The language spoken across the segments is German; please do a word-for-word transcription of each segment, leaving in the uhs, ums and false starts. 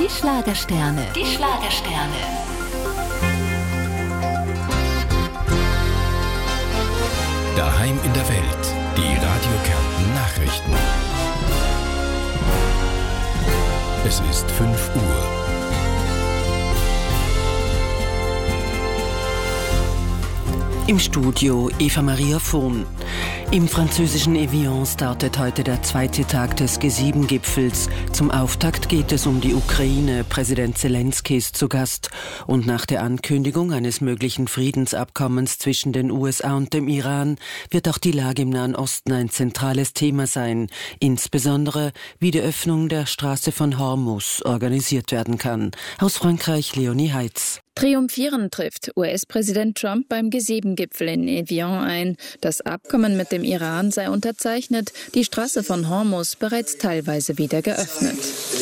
Die Schlagersterne. Die Schlagersterne. Daheim in der Welt. Die Radio Kärnten Nachrichten. Es ist fünf Uhr. Im Studio Eva Maria Vohn. Im französischen Evian startet heute der zweite Tag des G sieben Gipfels. Zum Auftakt geht es um die Ukraine. Präsident Zelensky ist zu Gast. Und nach der Ankündigung eines möglichen Friedensabkommens zwischen den U S A und dem Iran wird auch die Lage im Nahen Osten ein zentrales Thema sein. Insbesondere, wie die Öffnung der Straße von Hormuz organisiert werden kann. Aus Frankreich Leonie Heitz. Triumphierend trifft U S-Präsident Trump beim G sieben Gipfel in Evian ein. Das Abkommen mit dem Iran sei unterzeichnet, die Straße von Hormuz bereits teilweise wieder geöffnet.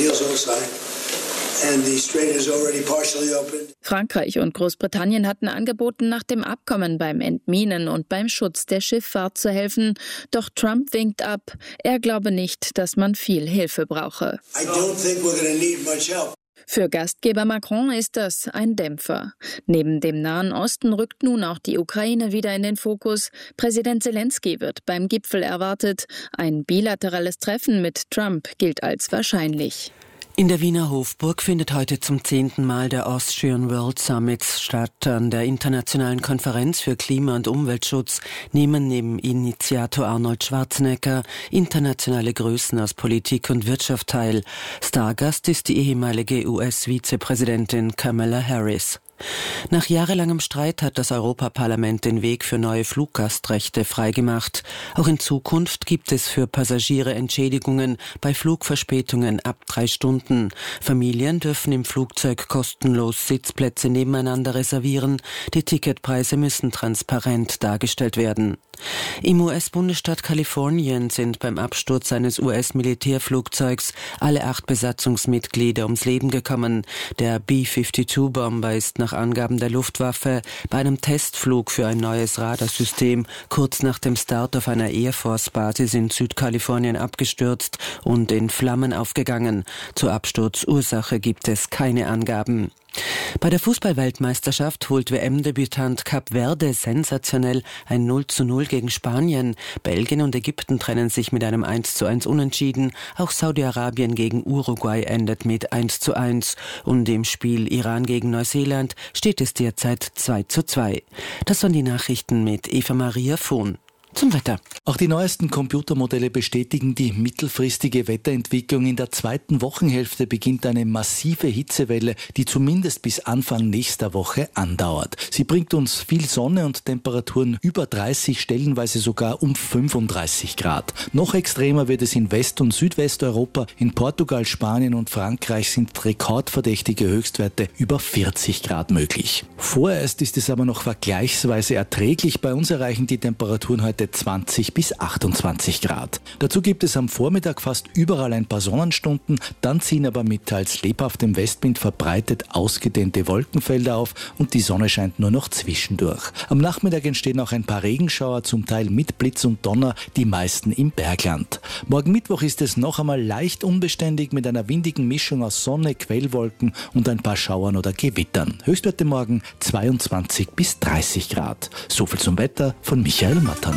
Frankreich und Großbritannien hatten angeboten, nach dem Abkommen beim Entminen und beim Schutz der Schifffahrt zu helfen. Doch Trump winkt ab. Er glaube nicht, dass man viel Hilfe brauche. I don't think we're gonna need much help. Für Gastgeber Macron ist das ein Dämpfer. Neben dem Nahen Osten rückt nun auch die Ukraine wieder in den Fokus. Präsident Zelensky wird beim Gipfel erwartet. Ein bilaterales Treffen mit Trump gilt als wahrscheinlich. In der Wiener Hofburg findet heute zum zehnten Mal der Austrian World Summit statt. An der internationalen Konferenz für Klima- und Umweltschutz nehmen neben Initiator Arnold Schwarzenegger internationale Größen aus Politik und Wirtschaft teil. Stargast ist die ehemalige U S-Vizepräsidentin Kamala Harris. Nach jahrelangem Streit hat das Europaparlament den Weg für neue Fluggastrechte freigemacht. Auch in Zukunft gibt es für Passagiere Entschädigungen bei Flugverspätungen ab drei Stunden. Familien dürfen im Flugzeug kostenlos Sitzplätze nebeneinander reservieren. Die Ticketpreise müssen transparent dargestellt werden. Im U S-Bundesstaat Kalifornien sind beim Absturz eines U S-Militärflugzeugs alle acht Besatzungsmitglieder ums Leben gekommen. Der B zweiundfünfzig-Bomber ist nach Angaben der Luftwaffe bei einem Testflug für ein neues Radarsystem kurz nach dem Start auf einer Air Force-Basis in Südkalifornien abgestürzt und in Flammen aufgegangen. Zur Absturzursache gibt es keine Angaben. Bei der Fußball-Weltmeisterschaft holt W M-Debütant Kap Verde sensationell ein null zu null gegen Spanien. Belgien und Ägypten trennen sich mit einem eins zu eins Unentschieden. Auch Saudi-Arabien gegen Uruguay endet mit eins zu eins. Und im Spiel Iran gegen Neuseeland steht es derzeit zwei zu zwei. Das waren die Nachrichten mit Eva Maria Vohn. Zum Wetter. Auch die neuesten Computermodelle bestätigen die mittelfristige Wetterentwicklung. In der zweiten Wochenhälfte beginnt eine massive Hitzewelle, die zumindest bis Anfang nächster Woche andauert. Sie bringt uns viel Sonne und Temperaturen über dreißig, stellenweise sogar um fünfunddreißig Grad. Noch extremer wird es in West- und Südwesteuropa. In Portugal, Spanien und Frankreich sind rekordverdächtige Höchstwerte über vierzig Grad möglich. Vorerst ist es aber noch vergleichsweise erträglich. Bei uns erreichen die Temperaturen heute zwanzig bis achtundzwanzig Grad. Dazu gibt es am Vormittag fast überall ein paar Sonnenstunden, dann ziehen aber mit teils lebhaftem Westwind verbreitet ausgedehnte Wolkenfelder auf und die Sonne scheint nur noch zwischendurch. Am Nachmittag entstehen auch ein paar Regenschauer, zum Teil mit Blitz und Donner, die meisten im Bergland. Morgen Mittwoch ist es noch einmal leicht unbeständig mit einer windigen Mischung aus Sonne, Quellwolken und ein paar Schauern oder Gewittern. Höchstwerte morgen zweiundzwanzig bis dreißig Grad. Soviel zum Wetter von Michael Mattern.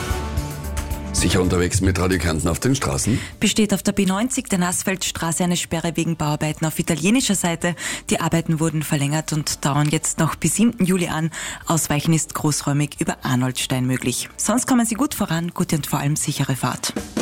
Sicher unterwegs mit Radio Kärnten auf den Straßen? Besteht auf der B neunzig der Nassfeldstraße eine Sperre wegen Bauarbeiten auf italienischer Seite. Die Arbeiten wurden verlängert und dauern jetzt noch bis siebten Juli an. Ausweichen ist großräumig über Arnoldstein möglich. Sonst kommen Sie gut voran, gute und vor allem sichere Fahrt.